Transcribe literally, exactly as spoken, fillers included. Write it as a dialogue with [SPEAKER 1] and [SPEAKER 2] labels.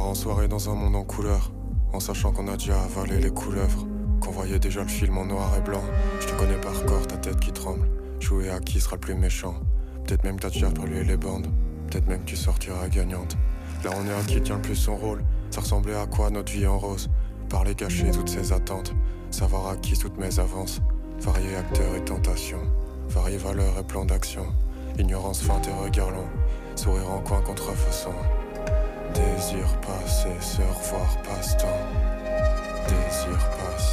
[SPEAKER 1] en soirée dans un monde en couleur, en sachant qu'on a déjà avalé les couleuvres, qu'on voyait déjà le film en noir et blanc. Je te connais par corps, ta tête qui tremble. Jouer à qui sera le plus méchant. Peut-être même que t'as déjà brûlé les bandes. Peut-être même que tu sortiras gagnante. Là on est à qui tient le plus son rôle. Ça ressemblait à quoi notre vie en rose? Parler cacher toutes ses attentes. Savoir à qui toutes mes avances. Varier acteurs et tentations. Varier valeurs et plans d'action. Ignorance, feinte et regard long. Sourire en coin contrefaçon. Désir passé, se revoir passe-temps. Désir passé.